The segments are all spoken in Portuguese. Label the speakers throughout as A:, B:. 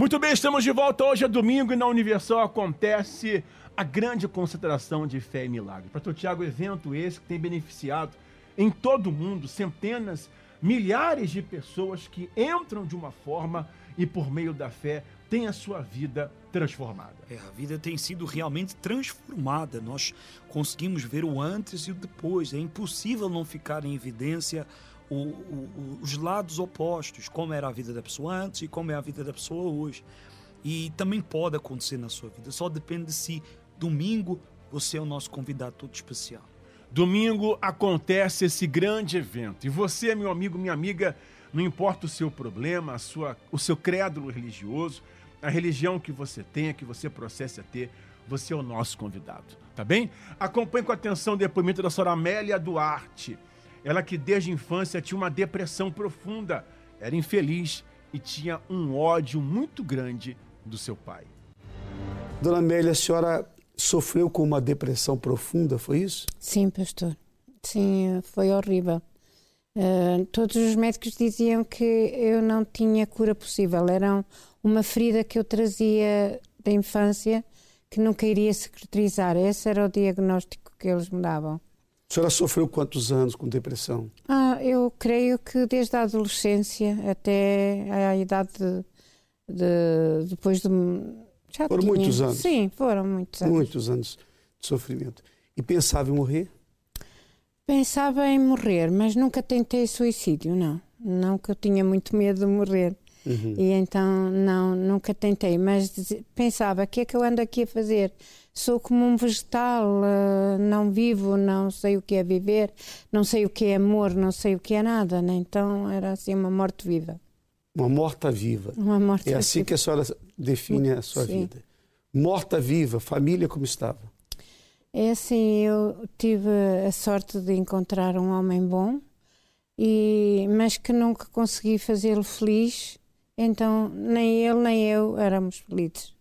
A: Muito bem, estamos de volta. Hoje é domingo e na Universal acontece a grande concentração de fé e milagre. Pastor Tiago, evento esse que tem beneficiado em todo o mundo centenas, milhares de pessoas que entram de uma forma e por meio da fé têm a sua vida transformada.
B: A vida tem sido realmente transformada. Nós conseguimos ver o antes e o depois. É impossível não ficar em evidência os lados opostos, como era a vida da pessoa antes e como é a vida da pessoa hoje. E também pode acontecer na sua vida, só depende de si. Domingo, você é o nosso convidado todo especial.
A: Domingo acontece esse grande evento. E você, meu amigo, minha amiga, não importa o seu problema, o seu crédulo religioso, a religião que você tenha, que você processe a ter, você é o nosso convidado, tá bem? Acompanhe com atenção o depoimento da senhora Amélia Duarte. Ela que desde a infância tinha uma depressão profunda, era infeliz e tinha um ódio muito grande do seu pai.
C: Dona Amélia, a senhora sofreu com uma depressão profunda, foi isso?
D: Sim, pastor. Sim, foi horrível. Todos os médicos diziam que eu não tinha cura possível. Era uma ferida que eu trazia da infância que nunca iria cicatrizar. Esse era o diagnóstico que eles me davam.
C: A senhora sofreu quantos anos com depressão?
D: Eu creio que desde a adolescência até a idade depois de...
C: Foram muitos anos?
D: Sim, foram muitos anos.
C: Muitos anos de sofrimento. E pensava em morrer?
D: Pensava em morrer, mas nunca tentei suicídio, não. Não, que eu tinha muito medo de morrer.
C: Uhum.
D: E então, não, nunca tentei. Mas pensava, o que é que eu ando aqui a fazer? Sou como um vegetal, não vivo, não sei o que é viver, não sei o que é amor, não sei o que é nada, né? Então era assim uma morte viva.
C: Uma morta-viva.
D: Uma morte viva.
C: É assim que a senhora define a sua
D: Sim.
C: vida. Morta-viva, família como estava?
D: É assim, eu tive a sorte de encontrar um homem bom, mas que nunca consegui fazê-lo feliz, então nem ele nem eu éramos felizes.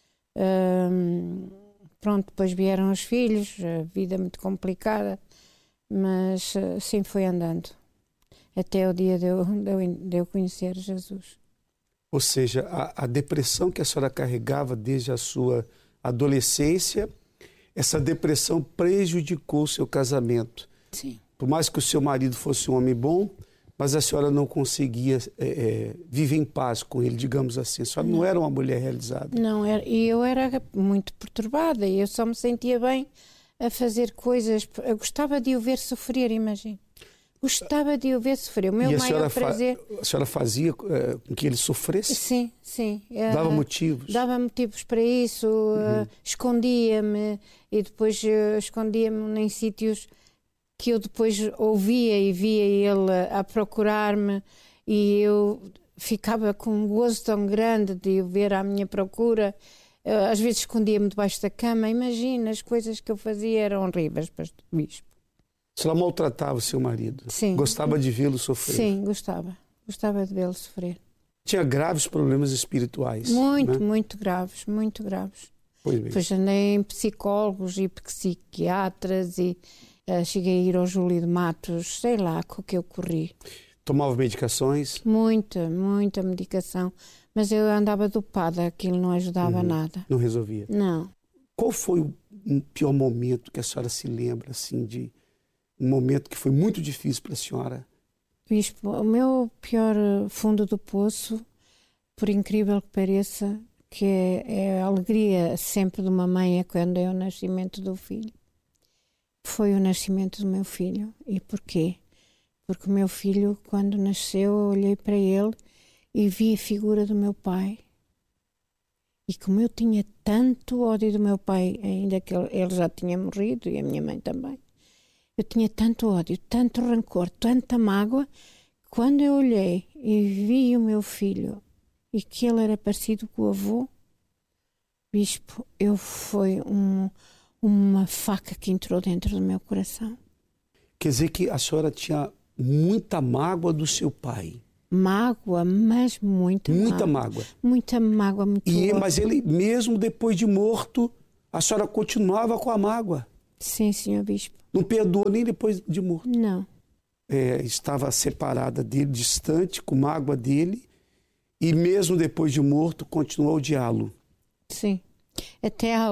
D: Pronto, depois vieram os filhos, a vida muito complicada, mas assim foi andando, até o dia de eu conhecer Jesus.
C: Ou seja, a depressão que a senhora carregava desde a sua adolescência, essa depressão prejudicou o seu casamento.
D: Sim.
C: Por mais que o seu marido fosse um homem bom, mas a senhora não conseguia viver em paz com ele, digamos assim. A senhora não era uma mulher realizada.
D: Não, e eu era muito perturbada e eu só me sentia bem a fazer coisas. Eu gostava de o ver sofrer, imagina. Gostava de o ver sofrer. O meu maior prazer...
C: A senhora fazia com que ele sofresse?
D: Sim, sim.
C: Dava motivos?
D: Dava motivos para isso. Escondia-me e depois escondia-me em sítios que eu depois ouvia e via ele a procurar-me e eu ficava com um gozo tão grande de o ver à minha procura. Às vezes escondia-me debaixo da cama. Imagina, as coisas que eu fazia eram horríveis, pastor bispo.
C: A senhora maltratava o seu marido?
D: Sim.
C: Gostava de vê-lo sofrer?
D: Sim, gostava. Gostava de vê-lo sofrer.
C: Tinha graves problemas espirituais?
D: Muito,
C: né?
D: muito graves, muito graves.
C: Pois mesmo.
D: Depois andei em psicólogos e psiquiatras e cheguei a ir ao Júlio de Matos, sei lá com o que eu corri.
C: Tomava medicações?
D: Muita medicação. Mas eu andava dopada, aquilo não ajudava nada.
C: Não resolvia?
D: Não.
C: Qual foi o pior momento que a senhora se lembra, assim, de um momento que foi muito difícil para a senhora?
D: Bispo, o meu pior fundo do poço, por incrível que pareça, que é a alegria sempre de uma mãe é quando é o nascimento do filho. Foi o nascimento do meu filho. E porquê? Porque o meu filho, quando nasceu, eu olhei para ele e vi a figura do meu pai. E como eu tinha tanto ódio do meu pai, ainda que ele já tinha morrido, e a minha mãe também, eu tinha tanto ódio, tanto rancor, tanta mágoa, que quando eu olhei e vi o meu filho e que ele era parecido com o avô, bispo, foi uma faca que entrou dentro do meu coração.
C: Quer dizer que a senhora tinha muita mágoa do seu pai?
D: Mágoa, mas muita mágoa. Muita mágoa, muito ódio.
C: Mas ele, mesmo depois de morto, a senhora continuava com a mágoa?
D: Sim, senhor bispo.
C: Não perdoou nem depois de morto?
D: Não.
C: Estava separada dele, distante, com mágoa dele, E mesmo depois de morto, continuou a odiá-lo.
D: Sim. Até